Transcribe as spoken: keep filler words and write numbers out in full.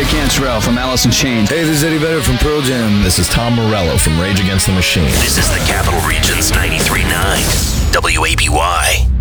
Trey Cantrell from Alice in Chains. Hey, this is Eddie Vedder from Pearl Jam. This is Tom Morello from Rage Against the Machine. This is the Capital Region's ninety-three point nine W A B Y.